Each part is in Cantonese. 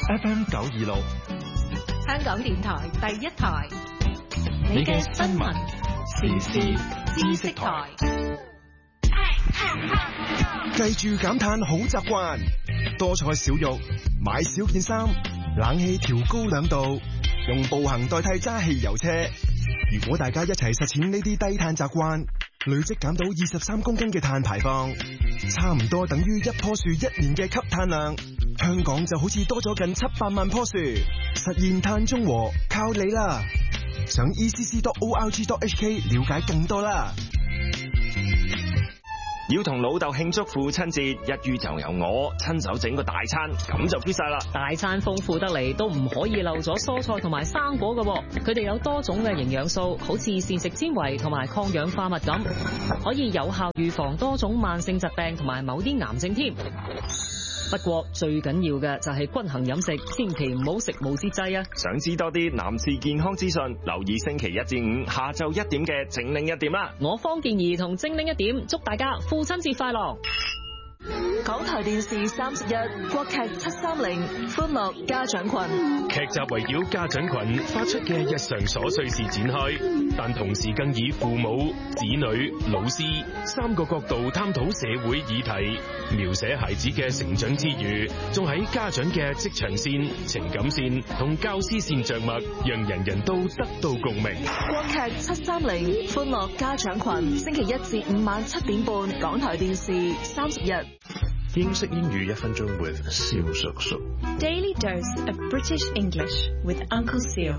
FM 926， 香港電台第一台，你嘅新聞時事知識台。 記住減碳好習慣，多菜少肉，買少件衫，冷氣調高2度，用步行代替揸汽油車。如果大家一齊實踐呢啲低碳習慣，累積減到23公斤嘅碳排放，差唔多等於一棵樹1年嘅吸碳量。香港就好似多咗近700萬棵樹，實現碳中和靠你啦！上 ECC.org.hk 了解更多啦。 要同老豆慶祝父親節，一於就由我親手整個大餐，咁就 fit 晒啦。 大餐豐富得嚟，都唔可以漏咗蔬菜同埋生果㗎。佢哋有多種嘅營養素，好似膳食纖維同埋抗氧化物咁，可以有效預防多種慢性疾病同埋某啲癌症添。不過最緊要嘅就係均衡飲食，千祈唔好食無節制啊！ 想知多啲男士健康資訊，留意星期1至5下晝1點嘅精靈1點啦。 我方健儀同精靈1點，祝大家父親節快樂！ 港台電視31國劇730歡樂家長群， 劇集圍繞家長群發出嘅日常瑣碎事展開，但同時更以父母、子女、老師3個角度探討社會議題，描寫孩子嘅成長之餘，仲喺家長嘅職場線、情感線同教師線着墨，讓人人都得到共鳴。 國劇730歡樂家長群，星期1至5晚7點半，港台電視31。 英式英語1分鐘 with 蕭叔叔。 Daily dose of British English with Uncle Seal。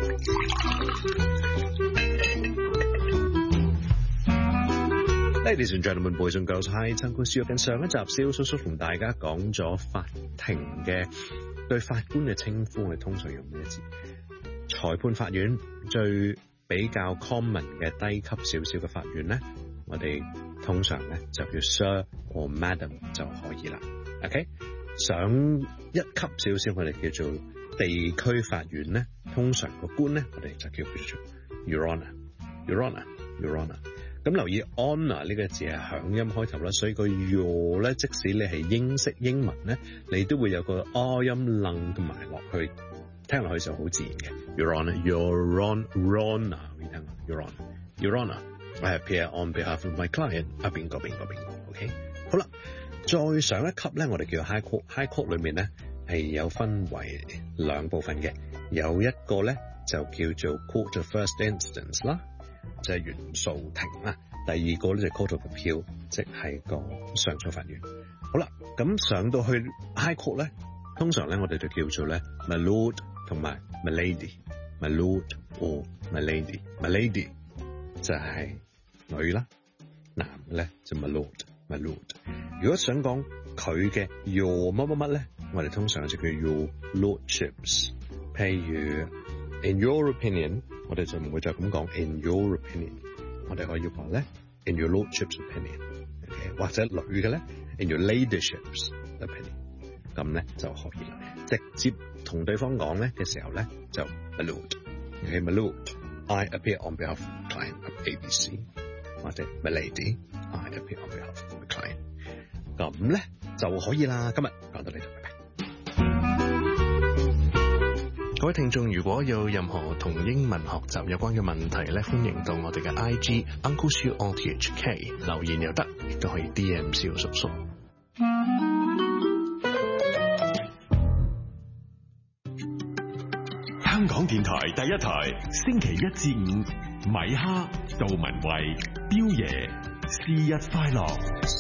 Ladies and gentlemen, boys and girls, hi， 陳冠少。近上一集，蕭叔叔同大家講咗法庭嘅對法官嘅稱呼，我哋通常用咩字？裁判法院最比較 common 嘅低級少少嘅法院咧，我哋通常咧就叫 Sir or Madam 就可以啦。OK， 上一級少少，我哋叫做地區法院咧，通常個官咧，我哋就叫佢做 Your Honour，Your Honour，Your Honour。咁留意 honour 呢個字係響音開頭啦，所以個 your 咧，即使你係英式英文咧，你都會有個 r 音楞埋落去，聽落去就好自然嘅。Your Honour，Your Honour，你聽下 Your Honour，Your Honour。I appear on behalf of my client。邊個 OK， 好啦，再上一級咧，我哋叫 High Court。High Court 裏面咧係有分為2部分嘅，有一個咧就叫做 Court of First Instance 啦，即係原訴庭啦。第二個咧就 Court of Appeal， 即係個上訴法院。好啦，咁上到去 High Court 咧，通常咧我哋就叫做咧 My Lord 同埋 My Lady。My Lord or My Lady。My Lady 就係女啦，男嘅咧就 my lord。如果想講佢嘅 your 乜乜乜咧，我哋通常就叫 your lordships。譬如 in your opinion， 我哋就唔會再咁講 in your opinion， 我哋可以話咧 in your lordship's opinion。Okay？ 或者女嘅咧 in your ladyship's opinion， 咁咧就可以啦。直接同對方講咧嘅時候咧就 my lord。Okay，my lord，I appear on behalf of client of ABC。或者 My Lady, I appear on behalf of the client。 咁咧就可以啦。今日講到呢度，拜拜。各位聽眾，如果有任何同英文學習有關嘅問題咧，歡迎到我哋嘅 IG Uncle Siu RTHK 留言又得，亦都可以 DM 蕭叔叔。 香港電台第一台，星期1至5，米哈、杜文慧、彪爺，生日快樂。